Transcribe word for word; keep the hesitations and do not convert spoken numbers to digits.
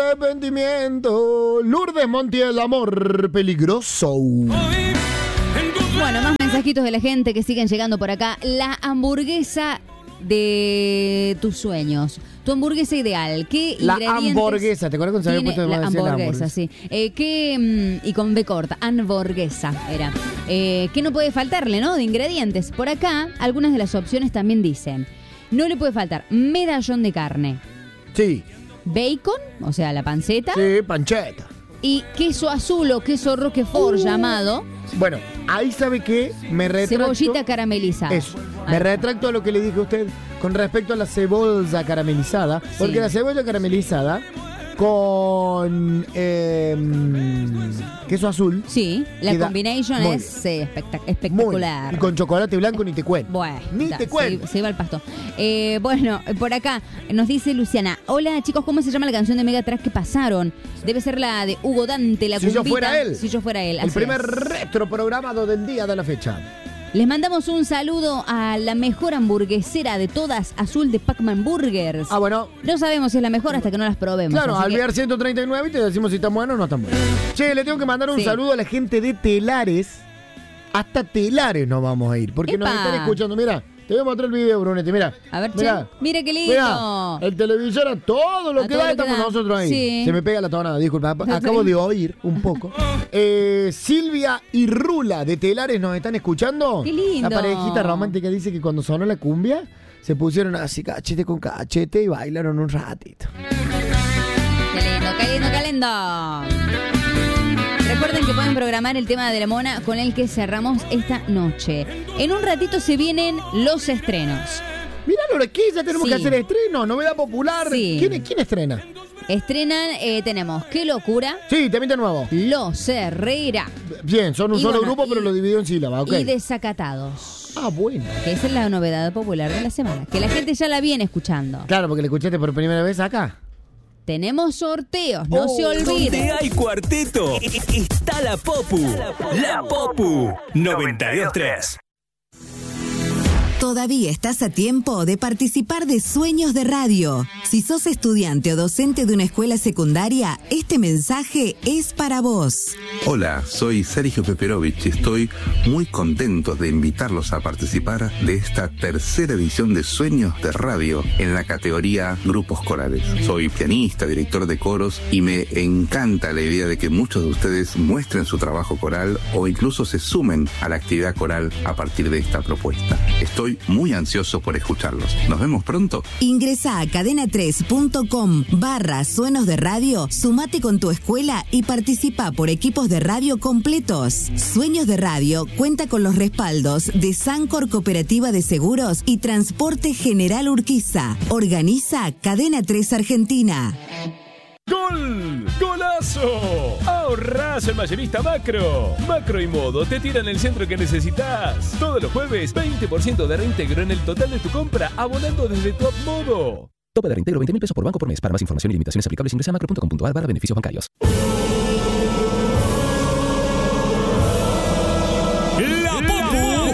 arrepentimiento. Lourdes Montiel, amor peligroso. Bueno, más mensajitos de la gente que siguen llegando por acá. La hamburguesa de tus sueños. Tu hamburguesa ideal. ¿Qué La ingredientes hamburguesa, ¿te acuerdas cuando se había tiene puesto de la moda decir la hamburguesa? hamburguesa? Sí. Eh, ¿qué, mm, y con B corta, hamburguesa era. Eh, ¿Qué no puede faltarle, no? De ingredientes. Por acá, algunas de las opciones también dicen: no le puede faltar medallón de carne, Sí, bacon, o sea, la panceta, sí, pancheta. y queso azul o queso roquefort Uh. llamado Bueno, ahí sabe que me retracto. cebollita caramelizada. Eso. Ahí Me está. retracto a lo que le dije a usted con respecto a la cebolla caramelizada. Porque Sí. la cebolla caramelizada con eh, queso azul. Sí, la queda combination muy es eh, espectac- Muy. espectacular. Y con chocolate blanco ni te cuento. Bueno, Ni ta, te cuento. Se, se iba al pasto. Eh, bueno, por acá nos dice Luciana: hola chicos, ¿cómo se llama la canción de Megatrash que pasaron? Debe ser la de Hugo Dante, la Si yo cumbita. fuera él. Si yo fuera él. El así primer es. retro programado del día de la fecha. Les mandamos un saludo a la mejor hamburguesera de todas, Azul de Pac-Man Burgers. Ah, bueno. No sabemos si es la mejor hasta que no las probemos. Claro, así al que- ver ciento treinta y nueve y te decimos si están buenos o no están buenos. Che, le tengo que mandar un Sí. saludo a la gente de Telares. Hasta Telares nos vamos a ir, porque nos ¡Epa! están escuchando. Mira, te voy a mostrar el video, Brunete, mira. A ver, che. Mira. Mira qué lindo. Mira, el televisor a todo lo A que todo da lo que estamos da. nosotros ahí. Sí. Se me pega la tonada, disculpa. Acabo de oír un poco. Eh, Silvia y Rula de Telares nos están escuchando. Qué lindo. La parejita romántica dice que cuando sonó la cumbia se pusieron así cachete con cachete y bailaron un ratito. Qué lindo, qué lindo, qué lindo. Recuerden que pueden programar el tema de la mona con el que cerramos esta noche. En un ratito se vienen los estrenos. Mirá, Lorequí, ya tenemos Sí. que hacer estreno, novedad popular. Sí. ¿Quién, ¿Quién estrena? Estrenan, eh, tenemos Qué Locura, Sí, también de nuevo. Los Herrera Bien, son un Y solo bueno, grupo, pero y- lo dividió en sílabas, ok. y Desacatados. Ah, bueno. Que esa es la novedad popular de la semana. Que la gente ya la viene escuchando. Claro, porque le escuchaste por primera vez acá. Tenemos sorteos, no Oh, se Donde olviden. hay cuarteto, está la Popu. La Popu noventa y dos punto tres. Todavía estás a tiempo de participar de Sueños de Radio. Si sos estudiante o docente de una escuela secundaria, este mensaje es para vos. Hola, soy Sergio Peperovich y estoy muy contento de invitarlos a participar de esta tercera edición de Sueños de Radio en la categoría Grupos Corales. Soy pianista, director de coros y me encanta la idea de que muchos de ustedes muestren su trabajo coral o incluso se sumen a la actividad coral a partir de esta propuesta. Estoy muy ansioso por escucharlos. Nos vemos pronto. Ingresa a cadena tres punto com barra Sueños de Radio, sumate con tu escuela y participa por equipos de radio completos. Sueños de Radio cuenta con los respaldos de Sancor Cooperativa de Seguros y Transporte General Urquiza. Organiza Cadena tres Argentina. ¡Gol! ¡Golazo! ¡Ahorrás en Mayorista Macro! Macro y Modo te tiran el centro que necesitas. Todos los jueves, veinte por ciento de reintegro en el total de tu compra, abonando desde Top Modo. Tope de reintegro veinte mil pesos por banco por mes. Para más información y limitaciones aplicables ingresa a macro punto com punto a r barra beneficios bancarios.